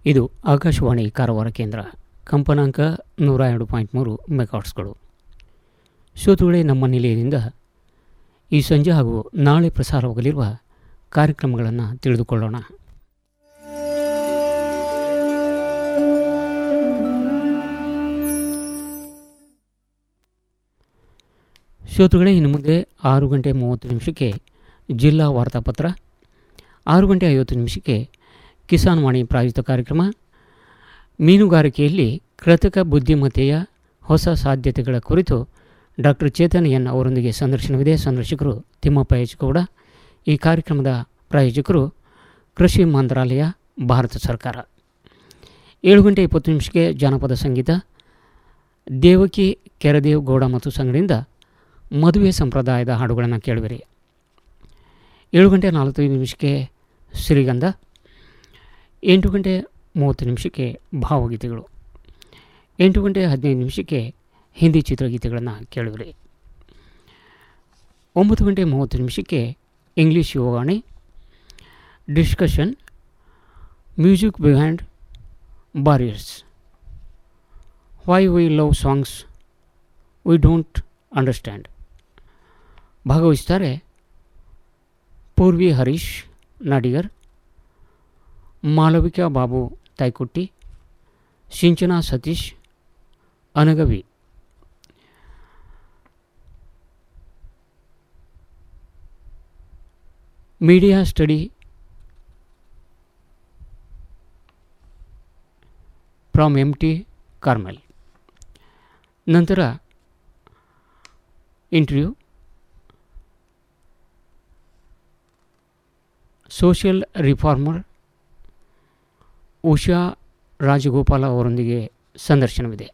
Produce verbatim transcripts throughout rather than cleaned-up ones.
ಇದು ಆಕಾಶವಾಣಿ ಕಾರವಾರ ಕೇಂದ್ರ. ಕಂಪನಾಂಕ ನೂರ ಎರಡು ಪಾಯಿಂಟ್ ಮೂರು ಮೆಗಾಟ್ಸ್ಗಳು. ಶ್ರೋತೃಗಳೇ, ನಮ್ಮ ನಿಲಯದಿಂದ ಈ ಸಂಜೆ ಹಾಗೂ ನಾಳೆ ಪ್ರಸಾರವಾಗಲಿರುವ ಕಾರ್ಯಕ್ರಮಗಳನ್ನು ತಿಳಿದುಕೊಳ್ಳೋಣ. ಶ್ರೋತೃಗಳೇ, ಇನ್ನು ಮುಂದೆ ಆರು ಗಂಟೆ ಮೂವತ್ತು ನಿಮಿಷಕ್ಕೆ ಜಿಲ್ಲಾ ವಾರ್ತಾಪತ್ರ, ಆರು ಗಂಟೆ ಐವತ್ತು ನಿಮಿಷಕ್ಕೆ ಕಿಸಾನ್ ವಾಣಿ ಪ್ರಾಯೋಜಿತ ಕಾರ್ಯಕ್ರಮ. ಮೀನುಗಾರಿಕೆಯಲ್ಲಿ ಕೃತಕ ಬುದ್ಧಿಮತ್ತೆಯ ಹೊಸ ಸಾಧ್ಯತೆಗಳ ಕುರಿತು ಡಾಕ್ಟರ್ ಚೇತನ್ ಎನ್ ಅವರೊಂದಿಗೆ ಸಂದರ್ಶನವಿದೆ. ಸಂದರ್ಶಕರು ತಿಮ್ಮಪ್ಪ ಎಚ್ ಗೌಡ. ಈ ಕಾರ್ಯಕ್ರಮದ ಪ್ರಾಯೋಜಕರು ಕೃಷಿ ಮಂತ್ರಾಲಯ, ಭಾರತ ಸರ್ಕಾರ. ಏಳು ಗಂಟೆ ಇಪ್ಪತ್ತು ನಿಮಿಷಕ್ಕೆ ಜಾನಪದ ಸಂಗೀತ. ದೇವಕಿ ಕೆರದೇವ್ ಗೌಡ ಮತ್ತು ಸಂಗಡಿಯಿಂದ ಮದುವೆ ಸಂಪ್ರದಾಯದ ಹಾಡುಗಳನ್ನು ಕೇಳುವಿರಿ. ಏಳು ಗಂಟೆ ನಲವತ್ತೈದು ನಿಮಿಷಕ್ಕೆ ಶ್ರೀಗಂಧ. ಎಂಟು ಗಂಟೆ ಮೂವತ್ತು ನಿಮಿಷಕ್ಕೆ ಭಾವಗೀತೆಗಳು. ಎಂಟು ಗಂಟೆ ಹದಿನೈದು ನಿಮಿಷಕ್ಕೆ ಹಿಂದಿ ಚಿತ್ರಗೀತೆಗಳನ್ನು ಕೇಳುವಿರಿ. ಒಂಬತ್ತು ಗಂಟೆ ಮೂವತ್ತು ನಿಮಿಷಕ್ಕೆ English Yuvavani, discussion, music behind barriers, why we love songs we don't understand. ಭಾಗವಹಿಸುತ್ತಾರೆ Purvi Harish Nadigar, Malavika Babu ತೈಕುಟ್ಟಿ, Sinchana Satish ಅನಗವಿ. Media study from M T Carmel. ನಂತರ interview, social reformer Usha Rajagopala ಅವರೊಂದಿಗೆ ಸಂದರ್ಶನವಿದೆ.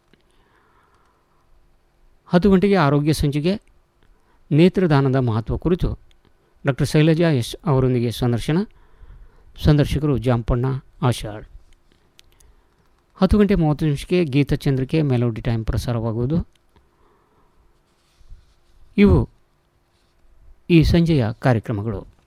ಹತ್ತು ಗಂಟೆಗೆ ಆರೋಗ್ಯ ಸಂಚಿಕೆ, ನೇತ್ರದಾನದ ಮಹತ್ವ ಕುರಿತು ಡಾಕ್ಟರ್ ಶೈಲಜಾ ಎಸ್ ಅವರೊಂದಿಗೆ ಸಂದರ್ಶನ. ಸಂದರ್ಶಕರು ಜಾಂಪಣ್ಣ ಆಷಾಳ್. ಹತ್ತು ಗಂಟೆ ಮೂವತ್ತು ನಿಮಿಷಕ್ಕೆ ಗೀತಚಂದ್ರಿಕೆ, ಮೆಲೋಡಿ ಟೈಮ್ ಪ್ರಸಾರವಾಗುವುದು. ಇವು ಈ ಸಂಜೆಯ ಕಾರ್ಯಕ್ರಮಗಳು.